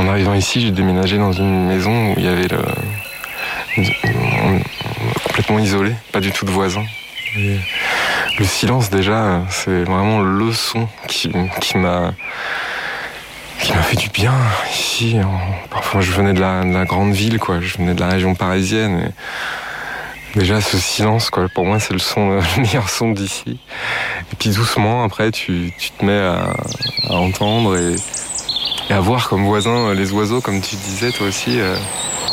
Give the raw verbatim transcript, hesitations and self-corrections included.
en arrivant ici, j'ai déménagé dans une maison où il y avait le... complètement isolé, pas du tout de voisins. Et le silence déjà, c'est vraiment le son qui, qui m'a qui m'a fait du bien ici. Parfois, je venais de la, de la grande ville, quoi. Je venais de la région parisienne. Et déjà, ce silence, quoi. Pour moi, c'est le son, le meilleur son d'ici. Et puis doucement, après, tu, tu te mets à, à entendre et, et à voir comme voisins les oiseaux, comme tu disais toi aussi. Euh,